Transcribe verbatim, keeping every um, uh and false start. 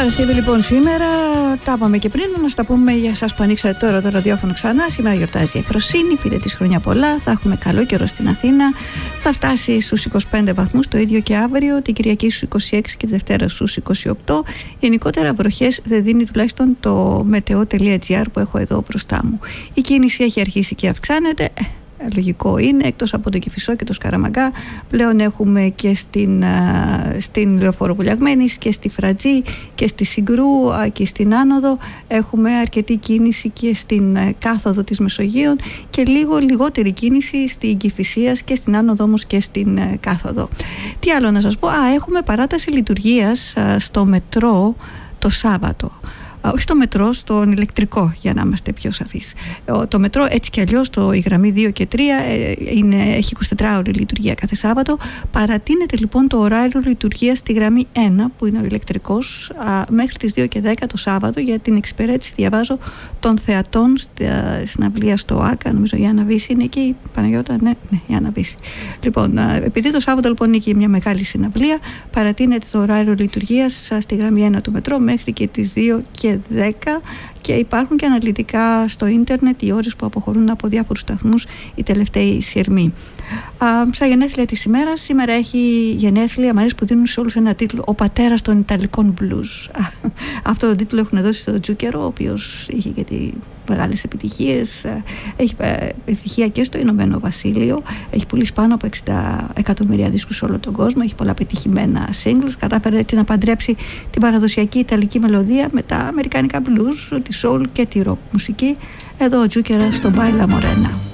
Παρασκευή λοιπόν σήμερα, τα είπαμε και πριν, να στα πούμε για εσάς που ανοίξατε τώρα το ραδιόφωνο ξανά. Σήμερα γιορτάζει η Εφροσύνη, πήρε της χρόνια πολλά, θα έχουμε καλό καιρό στην Αθήνα, θα φτάσει στους είκοσι πέντε βαθμούς, το ίδιο και αύριο, την Κυριακή στους είκοσι έξι και τη Δευτέρα στους είκοσι οκτώ. Γενικότερα βροχές δεν δίνει τουλάχιστον το meteo.gr που έχω εδώ μπροστά μου. Η κίνηση έχει αρχίσει και αυξάνεται. Λογικό είναι, εκτός από το Κηφισό και το Σκαραμαγκά πλέον έχουμε και στην, στην Λεωφόρο Βουλιαγμένης και στη Φρατζή και στη Συγκρού και στην Άνοδο έχουμε αρκετή κίνηση και στην κάθοδο της Μεσογείων και λίγο λιγότερη κίνηση στην Κηφισίας και στην Άνοδο όμως και στην κάθοδο. Τι άλλο να σας πω, α, έχουμε παράταση λειτουργίας στο μετρό το Σάββατο. Όχι στο μετρό, στον ηλεκτρικό, για να είμαστε πιο σαφείς. Το μετρό έτσι κι αλλιώς, το, η γραμμή δύο και τρία είναι, έχει εικοσιτετράωρη λειτουργία κάθε Σάββατο. Παρατείνεται λοιπόν το ωράριο λειτουργίας στη γραμμή ένα, που είναι ο ηλεκτρικός, α, μέχρι τις δύο και δέκα το Σάββατο, για την εξυπηρέτηση, διαβάζω, των θεατών στην αυλία στο ΆΚΑ. Νομίζω η Άννα Βύση είναι εκεί, η Παναγιώτα, ναι, ναι, η Άννα Βύση. Λοιπόν, επειδή το Σάββατο λοιπόν είναι και μια μεγάλη συναυλία, παρατείνεται το ωράριο λειτουργίας στη γραμμή ένα του μετρό μέχρι και τις δύο και δέκα και υπάρχουν και αναλυτικά στο ίντερνετ οι ώρες που αποχωρούν από διάφορους σταθμούς οι τελευταίοι σειρμοί. Α, στα γενέθλια της ημέρας, σήμερα έχει γενέθλια, μου αρέσει που δίνουν σε όλους ένα τίτλο, «Ο πατέρας των Ιταλικών blues». Αυτό το τίτλο έχουν δώσει στο Τζούκερο, ο οποίος είχε και τη μεγάλες επιτυχίες, έχει επιτυχία και στο Ηνωμένο Βασίλειο, έχει πουλήσει πάνω από εξήντα εκατομμύρια δίσκους σε όλο τον κόσμο, έχει πολλά πετυχημένα singles, κατάφερε έτσι να παντρέψει την παραδοσιακή ιταλική μελωδία με τα αμερικανικά blues, τη soul και τη rock μουσική. Εδώ ο Τζούκερα στο Baila Morena.